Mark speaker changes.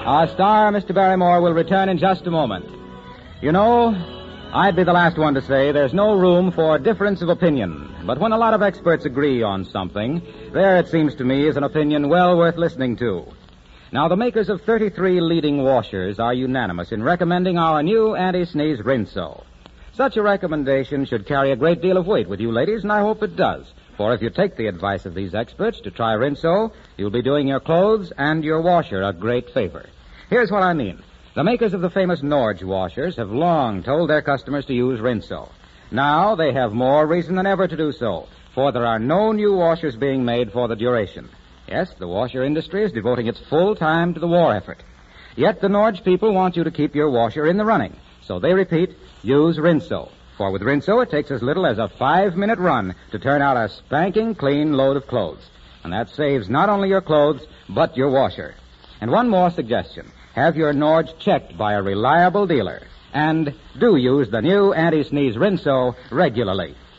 Speaker 1: Our star, Mr. Barrymore, will return in just a moment. You know, I'd be the last one to say there's no room for difference of opinion. But when a lot of experts agree on something, there, it seems to me, is an opinion well worth listening to. Now, the makers of 33 leading washers are unanimous in recommending our new anti-sneeze Rinso. Such a recommendation should carry a great deal of weight with you ladies, and I hope it does. For if you take the advice of these experts to try Rinso, you'll be doing your clothes and your washer a great favor. Here's what I mean. The makers of the famous Norge washers have long told their customers to use Rinso. Now they have more reason than ever to do so, for there are no new washers being made for the duration. Yes, the washer industry is devoting its full time to the war effort. Yet the Norge people want you to keep your washer in the running. So they repeat, use Rinso. For with Rinso, it takes as little as a 5-minute run to turn out a spanking clean load of clothes. And that saves not only your clothes, but your washer. And one more suggestion. Have your Norge checked by a reliable dealer. And do use the new anti-sneeze Rinso regularly.